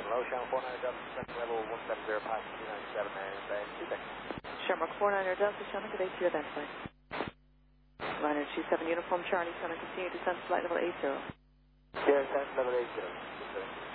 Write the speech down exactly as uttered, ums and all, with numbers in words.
low, Shamrock four niner Delta, descent level one seven zero, passing two ninety-seven, and then two seconds. Shamrock four niner Delta, Shamrock at eight two, identified. Liner two seven Uniform Charlie, Shamrock continue descent flight level eight zero. Yeah, descent level eight zero.